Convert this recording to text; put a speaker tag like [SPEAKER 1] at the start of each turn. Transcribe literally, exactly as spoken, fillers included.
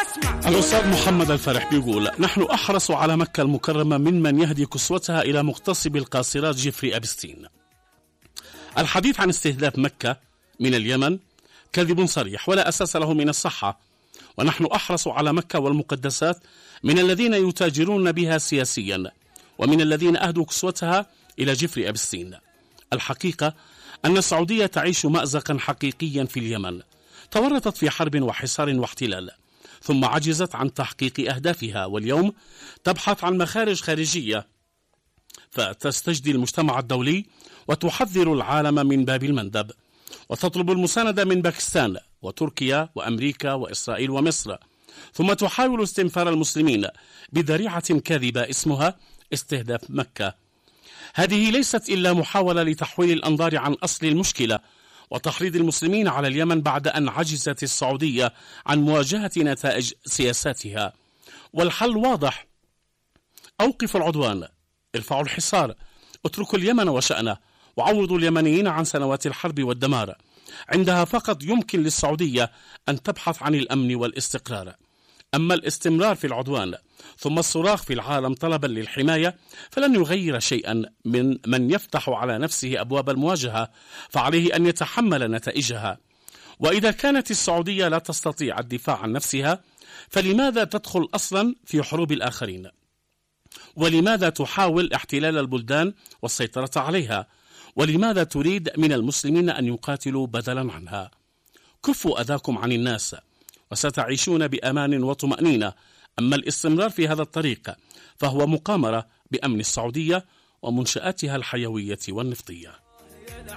[SPEAKER 1] الأستاذ محمد الفرح بيقول: نحن أحرص على مكة المكرمة من من يهدي كسوتها إلى مغتصب القاصرات جيفري أبستين. الحديث عن استهداف مكة من اليمن كذب صريح ولا أساس له من الصحة، ونحن أحرص على مكة والمقدسات من الذين يتاجرون بها سياسيا ومن الذين أهدوا كسوتها إلى جيفري أبستين. الحقيقة أن السعودية تعيش مأزقا حقيقيا في اليمن، تورطت في حرب وحصار واحتلال ثم عجزت عن تحقيق أهدافها، واليوم تبحث عن مخارج خارجية فتستجدي المجتمع الدولي وتحذر العالم من باب المندب، وتطلب المساندة من باكستان وتركيا وأمريكا وإسرائيل ومصر، ثم تحاول استنفار المسلمين بذريعة كاذبة اسمها استهداف مكة. هذه ليست إلا محاولة لتحويل الأنظار عن أصل المشكلة وتحريض المسلمين على اليمن بعد أن عجزت السعودية عن مواجهة نتائج سياساتها. والحل واضح: أوقفوا العدوان، ارفعوا الحصار، اتركوا اليمن وشأنه، وعوضوا اليمنيين عن سنوات الحرب والدمار. عندها فقط يمكن للسعودية أن تبحث عن الأمن والاستقرار. أما الاستمرار في العدوان ثم الصراخ في العالم طلبا للحماية فلن يغير شيئا من من يفتح على نفسه أبواب المواجهة، فعليه أن يتحمل نتائجها. وإذا كانت السعودية لا تستطيع الدفاع عن نفسها فلماذا تدخل أصلا في حروب الآخرين؟ ولماذا تحاول احتلال البلدان والسيطرة عليها؟ ولماذا تريد من المسلمين أن يقاتلوا بدلا عنها؟ كفوا أذاكم عن الناس وستعيشون بأمان وطمأنينة. أما الاستمرار في هذا الطريق فهو مقامرة بأمن السعودية ومنشآتها الحيوية والنفطية.